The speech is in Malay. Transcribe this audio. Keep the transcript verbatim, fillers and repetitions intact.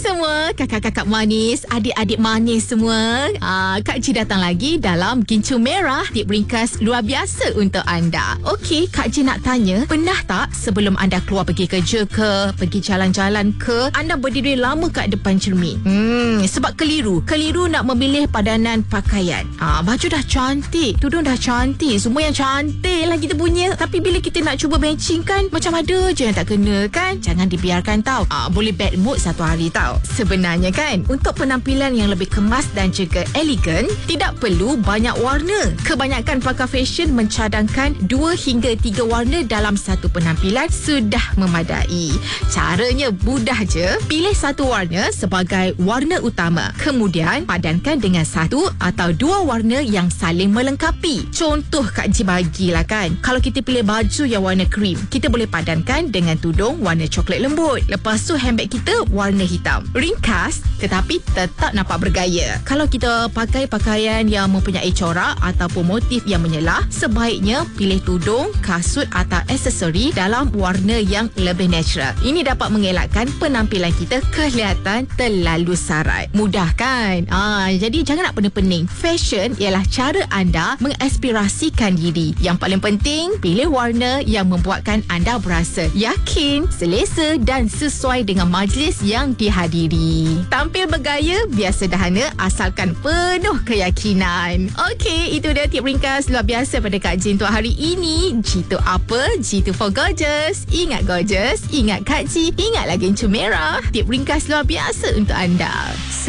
semua, kakak-kakak manis, adik-adik manis semua. Ah, Kak Ji datang lagi dalam Gincu Merah, tip ringkas luar biasa untuk anda. Okey, Kak Ji nak tanya, pernah tak sebelum anda keluar pergi kerja ke, pergi jalan-jalan ke, anda berdiri lama kat depan cermin? Hmm, sebab keliru. Keliru nak memilih padanan pakaian. Ah, baju dah cantik, tudung dah cantik, semua yang cantik lah kita punya. Tapi bila kita nak cuba matching kan, macam ada je yang tak kena kan? Jangan dibiarkan tau. Ah, boleh bad mood satu hari tau. Sebenarnya kan, untuk penampilan yang lebih kemas dan juga elegan, tidak perlu banyak warna. Kebanyakan pakar fashion mencadangkan dua hingga tiga warna dalam satu penampilan sudah memadai. Caranya mudah je. Pilih satu warna sebagai warna utama. Kemudian padankan dengan satu atau dua warna yang saling melengkapi. Contoh Kak Ji bagilah kan. Kalau kita pilih baju yang warna krim, kita boleh padankan dengan tudung warna coklat lembut. Lepas tu handbag kita warna hitam. Ringkas tetapi tetap nampak bergaya. Kalau kita pakai pakaian yang mempunyai corak ataupun motif yang menyelah, sebaiknya pilih tudung, kasut atau aksesori dalam warna yang lebih natural. Ini dapat mengelakkan penampilan kita kelihatan terlalu sarai. Mudah kan? Ah, jadi jangan nak pening-pening. Fashion ialah cara anda mengaspirasikan diri. Yang paling penting, pilih warna yang membuatkan anda berasa yakin, selesa dan sesuai dengan majlis yang dihadiri. Tampil bergaya biar sederhana asalkan penuh keyakinan. Okey, itu dia tip ringkas luar biasa pada Kak Ji untuk hari ini. G tu apa? G tu for gorgeous. Ingat gorgeous, ingat Kak Ji, ingat lagi Gincu Merah. Tip ringkas luar biasa untuk anda.